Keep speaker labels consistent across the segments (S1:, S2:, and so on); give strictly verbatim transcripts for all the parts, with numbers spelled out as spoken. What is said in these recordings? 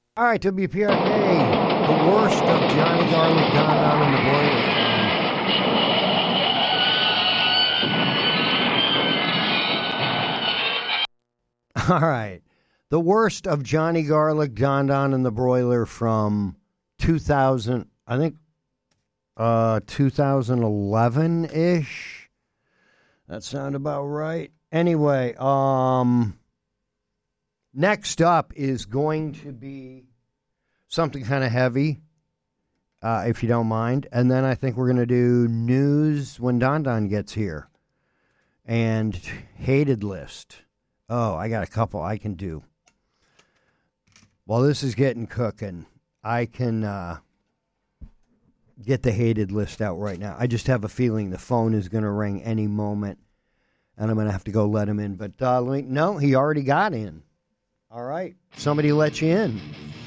S1: All right, W P R K, the worst of Johnny Garlic Don Don and the Broiler. All right, the worst of Johnny Garlic Don Don and the Broiler from two thousand, I think, uh, two thousand eleven ish. That sound about right. Anyway, um, next up is going to be something kind of heavy, uh, if you don't mind. And then I think we're going to do news when Don Don gets here. And hated list. Oh, I got a couple I can do. While this is getting cooking, I can uh, get the hated list out right now. I just have a feeling the phone is going to ring any moment, and I'm going to have to go let him in. But uh, let me, no, he already got in. All right, somebody let you in.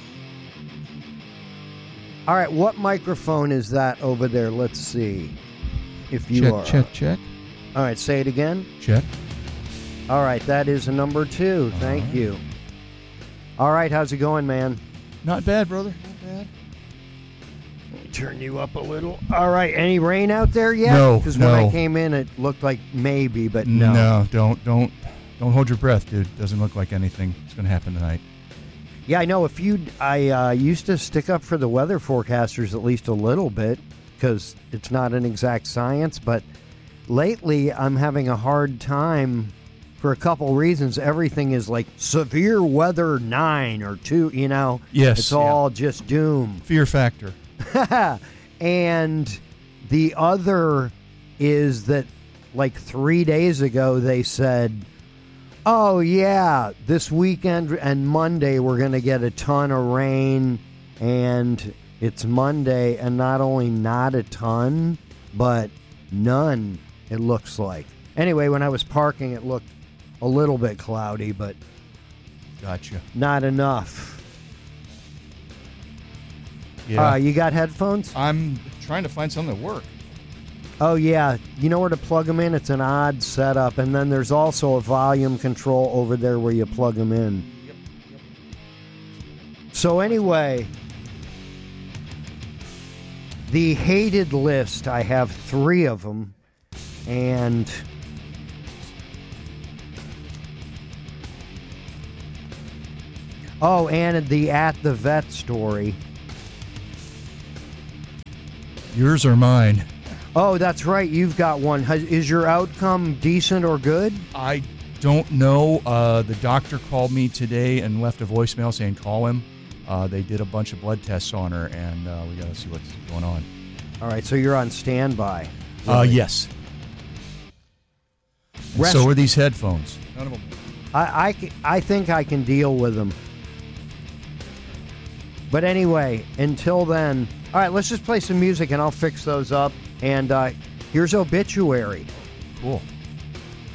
S1: All right, what microphone is that over there? Let's see. If you
S2: check,
S1: are.
S2: Check, check,
S1: All right, say it again.
S2: Check.
S1: All right, that is a number two. Thank
S2: right.
S1: you. All right, how's it going, man?
S2: Not bad, brother. Not bad.
S1: Let me turn you up a little. All right, any rain out there yet?
S2: No,
S1: Because
S2: no.
S1: when I came in, it looked like maybe, but no.
S2: No, don't, don't, don't hold your breath, dude. Doesn't look like anything is going to happen tonight.
S1: Yeah, I know. If you, I uh, used to stick up for the weather forecasters at least a little bit because it's not an exact science. But lately, I'm having a hard time for a couple reasons. Everything is like severe weather nine or two. You know,
S2: Yes,
S1: it's all
S2: yeah.
S1: just doom.
S2: Fear factor.
S1: And the other is that, like three days ago, they said, oh, yeah, this weekend and Monday we're going to get a ton of rain, and it's Monday, and not only not a ton, but none, it looks like. Anyway, when I was parking, it looked a little bit cloudy, but
S2: Gotcha.
S1: not enough.
S2: Yeah.
S1: Uh, you got headphones?
S2: I'm trying to find something that work.
S1: Oh, yeah. You know where to plug them in? It's an odd setup. And then there's also a volume control over there where you plug them in.
S2: Yep, yep.
S1: So anyway, the hated list, I have three of them. And oh, and the at the vet story.
S2: Yours or mine?
S1: Oh, that's right. You've got one. Has- Is your outcome decent or good?
S2: I don't know. Uh, the doctor called me today and left a voicemail saying call him. Uh, they did a bunch of blood tests on her, and uh, we got to see what's going on.
S1: All right, so you're on standby.
S2: Uh, yes. And
S1: Rest-
S2: so are these headphones. None of them.
S1: I, I, c- I think I can deal with them. But anyway, until then, all right, let's just play some music and I'll fix those up. And uh, here's Obituary.
S2: Cool.